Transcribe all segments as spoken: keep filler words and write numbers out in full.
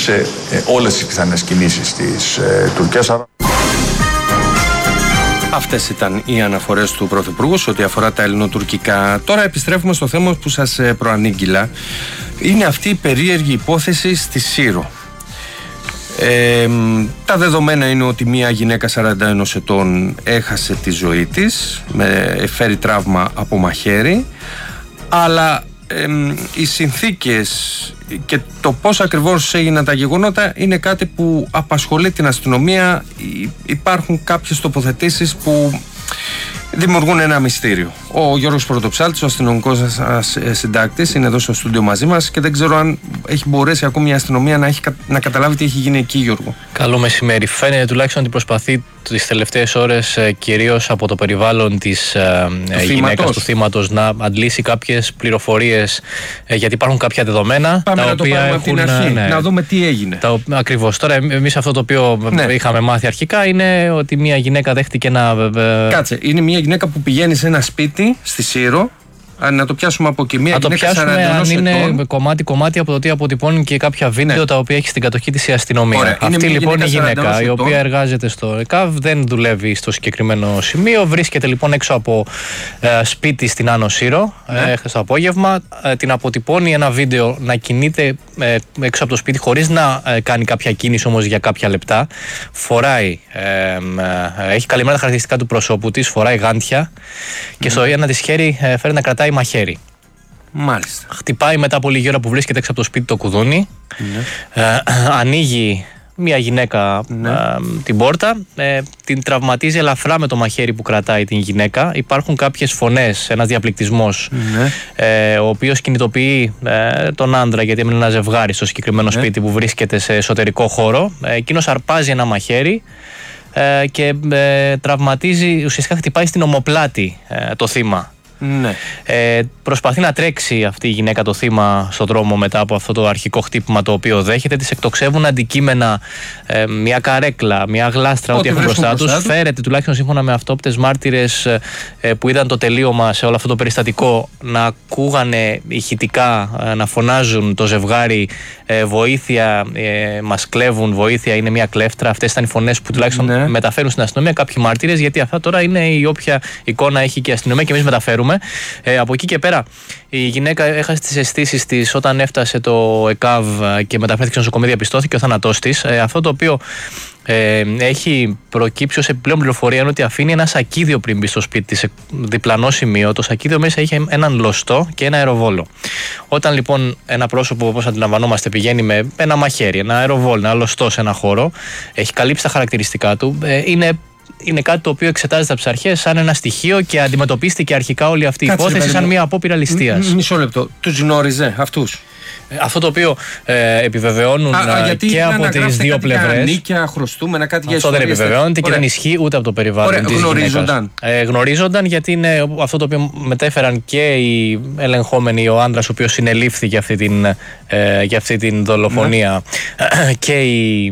σε ε, όλες τις πιθανές κινήσεις της ε, Τουρκίας. Αυτές ήταν οι αναφορές του Πρωθυπουργού σε ό,τι αφορά τα ελληνοτουρκικά. Τώρα επιστρέφουμε στο θέμα που σας προανήγγειλα. Είναι αυτή η περίεργη υπόθεση στη Σύρο. Ε, τα δεδομένα είναι ότι μια γυναίκα σαράντα ενός ετών έχασε τη ζωή της, με φέρει τραύμα από μαχαίρι, αλλά ε, οι συνθήκες και το πώς ακριβώς έγιναν τα γεγονότα είναι κάτι που απασχολεί την αστυνομία. Υπάρχουν κάποιες τοποθετήσεις που δημιουργούν ένα μυστήριο. Ο Γιώργος Πρωτοψάλτης, ο αστυνομικός συντάκτης, είναι εδώ στο στούντιο μαζί μας και δεν ξέρω αν έχει μπορέσει ακόμη η αστυνομία να, έχει, να καταλάβει τι έχει γίνει εκεί, Γιώργο. Καλό μεσημέρι. Φαίνεται τουλάχιστον ότι προσπαθεί τις τελευταίες ώρες, κυρίως από το περιβάλλον της γυναίκας του θύματος, να αντλήσει κάποιες πληροφορίες, γιατί υπάρχουν κάποια δεδομένα. Πάμε τα να οποία το πάρουμε έχουν, από την αρχή, ναι, να δούμε τι έγινε. Τα, ακριβώς. Τώρα, εμείς αυτό το οποίο ναι. είχαμε μάθει αρχικά είναι ότι μια γυναίκα δέχτηκε ένα. Κάτσε, είναι μια γυναίκα που πηγαίνει σε ένα σπίτι στη Σύρο. Να το πιάσουμε από εκεί. Μια να το πιάσουμε αν είναι κομμάτι-κομμάτι από το τι αποτυπώνει και κάποια βίντεο ναι. τα οποία έχει στην κατοχή της η αστυνομία. Ωραία. Αυτή λοιπόν η γυναίκα, η οποία εργάζεται στο ΕΚΑΒ, δεν δουλεύει στο συγκεκριμένο σημείο. Βρίσκεται λοιπόν έξω από ε, σπίτι στην Άνω Σύρο, ναι. ε, στο απόγευμα. Ε, την αποτυπώνει ένα βίντεο να κινείται ε, έξω από το σπίτι χωρίς να ε, κάνει κάποια κίνηση όμως για κάποια λεπτά. Φοράει, ε, ε, έχει καλυμμένα τα χαρακτηριστικά του προσώπου της, φοράει γάντια mm. και στο ένα της χέρι ε, φέρει να κρατάει μαχαίρι. Μάλιστα. Χτυπάει μετά από λίγη ώρα που βρίσκεται έξω από το σπίτι το κουδούνι. Ναι. Ε, ανοίγει μια γυναίκα ναι. ε, την πόρτα. Ε, την τραυματίζει ελαφρά με το μαχαίρι που κρατάει την γυναίκα. Υπάρχουν κάποιες φωνές, ένας διαπληκτισμός, ναι. ε, ο οποίος κινητοποιεί ε, τον άντρα, γιατί έμεινε ένα ζευγάρι στο συγκεκριμένο ναι. σπίτι που βρίσκεται σε εσωτερικό χώρο. Ε, εκείνος αρπάζει ένα μαχαίρι ε, και ε, τραυματίζει, ουσιαστικά χτυπάει στην ομοπλάτη ε, το θύμα. Ναι. Ε, προσπαθεί να τρέξει αυτή η γυναίκα το θύμα στον δρόμο μετά από αυτό το αρχικό χτύπημα το οποίο δέχεται. Της εκτοξεύουν αντικείμενα, ε, μια καρέκλα, μια γλάστρα, ό,τι έχουν μπροστά τους. Φέρεται, τουλάχιστον σύμφωνα με αυτόπτες μάρτυρες ε, που είδαν το τελείωμα σε όλο αυτό το περιστατικό, να ακούγανε ηχητικά, ε, να φωνάζουν το ζευγάρι ε, βοήθεια, ε, μας κλέβουν, βοήθεια, είναι μια κλέφτρα. Αυτές ήταν οι φωνές που τουλάχιστον ναι. μεταφέρουν στην αστυνομία κάποιοι μάρτυρες, γιατί αυτά τώρα είναι η όποια εικόνα έχει και η αστυνομία και εμείς μεταφέρουμε. Ε, από εκεί και πέρα η γυναίκα έχασε τις αισθήσεις της όταν έφτασε το ΕΚΑΒ και μεταφέρθηκε στο νοσοκομείο, διαπιστώθηκε ο θάνατός της. Ε, αυτό το οποίο ε, έχει προκύψει ως επιπλέον πληροφορία είναι ότι αφήνει ένα σακίδιο πριν μπει στο σπίτι της, διπλανό σημείο. Το σακίδιο μέσα είχε έναν λωστό και ένα αεροβόλο. Όταν λοιπόν ένα πρόσωπο, όπως αντιλαμβανόμαστε, πηγαίνει με ένα μαχαίρι, ένα αεροβόλο, ένα λωστό σε ένα χώρο, έχει καλύψει τα χαρακτηριστικά του, ε, είναι είναι κάτι το οποίο εξετάζεται από τις αρχές σαν ένα στοιχείο και αντιμετωπίστηκε αρχικά όλη αυτή η Κάτσε, υπόθεση σαν μια απόπειρα ληστείας. Μισό λεπτό. Τους γνώριζε αυτούς? Αυτό το οποίο ε, επιβεβαιώνουν α, α, και από τις δύο πλευρές. Νίκια, χρωστούμενα, κάτι για αυτό δεν επιβεβαιώνεται και δεν ισχύει ούτε από το περιβάλλον. Ωραία, της γνωρίζονταν. Ε, γνωρίζονταν γιατί είναι αυτό το οποίο μετέφεραν και οι ελεγχόμενοι, ο άντρας ο οποίος συνελήφθη για αυτή την, ε, για αυτή την δολοφονία ναι. και η.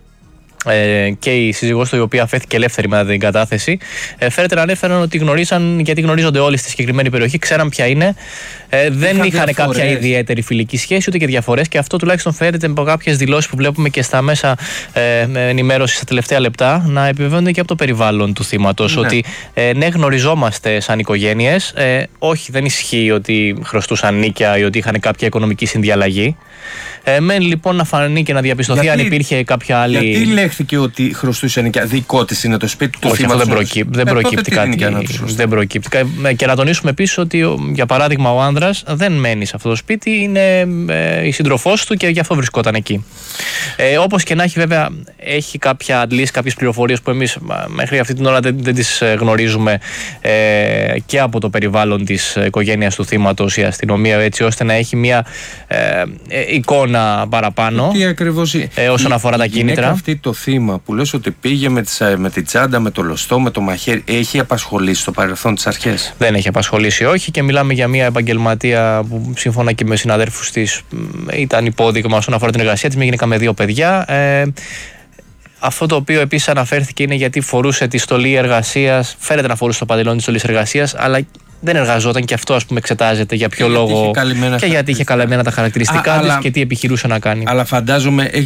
Ε, και η σύζυγός του, η οποία αφέθηκε ελεύθερη μετά την κατάθεση, ε, φέρεται να ανέφεραν ότι γνωρίζαν, γιατί γνωρίζονται όλοι στη συγκεκριμένη περιοχή, ξέραν ποια είναι, ε, δεν είχαν, είχαν κάποια ιδιαίτερη φιλική σχέση ούτε και διαφορές, και αυτό τουλάχιστον φέρεται από κάποιες δηλώσεις που βλέπουμε και στα μέσα ε, ενημέρωση στα τελευταία λεπτά να επιβεβαιώνονται και από το περιβάλλον του θύματος. Ναι. Ότι ε, ναι, γνωριζόμαστε σαν οικογένειες, ε, όχι, δεν ισχύει ότι χρωστούσαν νίκια ή ότι είχαν κάποια οικονομική συνδιαλλαγή. Ε, μένει λοιπόν να φανεί και να διαπιστωθεί γιατί, αν υπήρχε κάποια άλλη. Γιατί λέχθηκε ότι χρωστούσε νοικιά? Δικό της είναι το σπίτι του? Όχι, αυτό δεν προκύπτει, δεν ε, προκύπτει κάτι. Δεν προκύπτει. Και να τονίσουμε επίσης ότι, για παράδειγμα, ο άνδρας δεν μένει σε αυτό το σπίτι, είναι ε, η σύντροφός του και γι' αυτό βρισκόταν εκεί. Ε, όπως και να έχει, βέβαια, έχει κάποια αντλήσει, κάποιες πληροφορίες που εμείς μέχρι αυτή την ώρα δεν, δεν τις γνωρίζουμε ε, και από το περιβάλλον της οικογένειας του θύματος, η αστυνομία, έτσι ώστε να έχει μια ε, ε, εικόνα παραπάνω. Τι ακριβώς ε, όσον η, αφορά η τα κίνητρα. Είναι αυτή το θύμα που λες ότι πήγε με, τις, με την τσάντα, με το λωστό, με το μαχαίρι, έχει απασχολήσει στο παρελθόν τις αρχές? Δεν έχει απασχολήσει, όχι, και μιλάμε για μια επαγγελματία που σύμφωνα και με συναδέρφους της ήταν υπόδειγμα όσον αφορά την εργασία της, μια γυναίκα με δύο παιδιά. Ε, Αυτό το οποίο επίσης αναφέρθηκε είναι γιατί φορούσε τη στολή εργασίας, φαίνεται να φορούσε το παντελόνι της στολής εργασίας, αλλά δεν εργαζόταν, και αυτό, ας πούμε, εξετάζεται για ποιο και λόγο. Και γιατί είχε καλυμμένα τα χαρακτηριστικά της αλλά, και τι επιχειρούσε να κάνει. Αλλά φαντάζομαι